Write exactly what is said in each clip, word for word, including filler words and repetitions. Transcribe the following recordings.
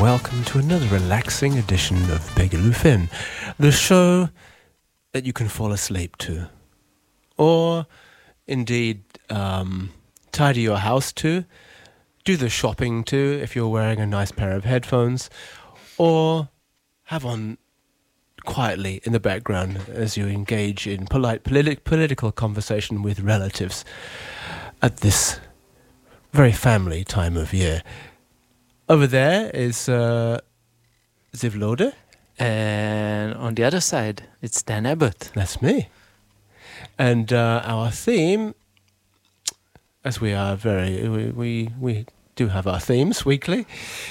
welcome to another relaxing edition of Begaloo Finn, the show that you can fall asleep to, or indeed um, tidy your house to, do the shopping to if you're wearing a nice pair of headphones, or have on quietly in the background as you engage in polite politi- political conversation with relatives at this very family time of year. Over there is uh, Zivlode. And on the other side, it's Dan Abbott. That's me. And uh, our theme, as we are very, we, we, we do have our themes weekly,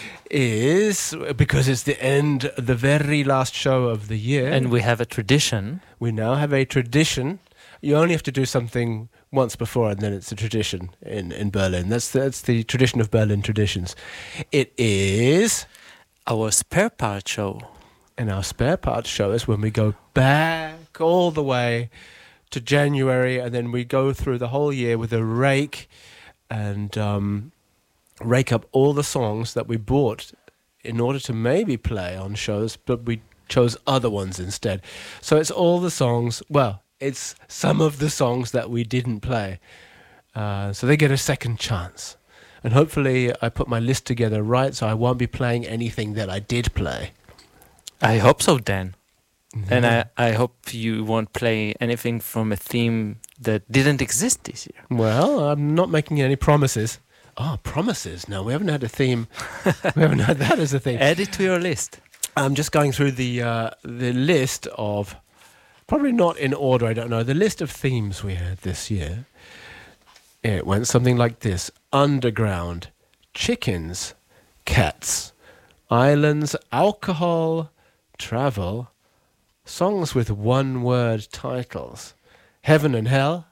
is, because it's the end, the very last show of the year. And we have a tradition. We now have a tradition. You only have to do something once before, and then it's a tradition in, in Berlin. That's the, that's the tradition of Berlin traditions. It is Our spare part show. And our spare parts show is when we go back all the way to January, and then we go through the whole year with a rake and um, rake up all the songs that we bought in order to maybe play on shows, but we chose other ones instead. So it's all the songs, well, it's some of the songs that we didn't play. Uh, so they get a second chance. And hopefully I put my list together right, so I won't be playing anything that I did play. I hope so, Dan. Mm-hmm. And I, I hope you won't play anything from a theme that didn't exist this year. Well, I'm not making any promises. Oh, promises. No, we haven't had a theme. We haven't had that as a theme. Add it to your list. I'm just going through the uh, the list of, probably not in order, I don't know, the list of themes we had this year. It went something like this: underground, chickens, cats, islands, alcohol, travel, songs with one-word titles, heaven and hell,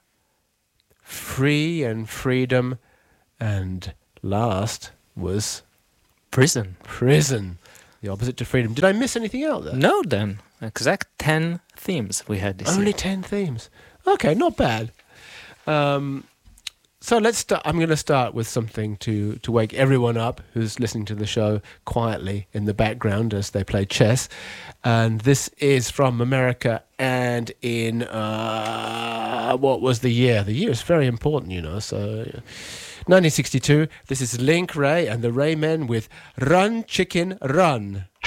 free and freedom, and last was Prison. prison, the opposite to freedom. Did I miss anything out there? No, Dan. Exact ten themes we had this Only year. ten themes. Okay, not bad. Um, so let's start. I'm going to start with something to, to wake everyone up who's listening to the show quietly in the background as they play chess. And this is from America, and in, uh, what was the year? The year is very important, you know, so nineteen sixty-two. This is Link Ray and the Ray Men with Run Chicken Run.